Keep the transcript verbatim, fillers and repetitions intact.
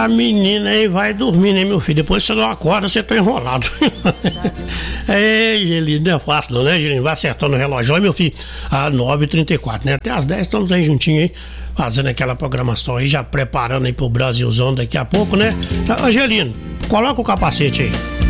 A menina aí vai dormir, né, meu filho? Depois você não acorda, você tá enrolado. Ei, Gelino, não é fácil, não, né, Gelino? Vai acertando o relógio. Olha, meu filho, a nove e trinta e quatro, né? Até às dez estamos aí juntinhos aí, fazendo aquela programação aí, já preparando aí pro Brasilzão daqui a pouco, né? Angelino, coloca o capacete aí.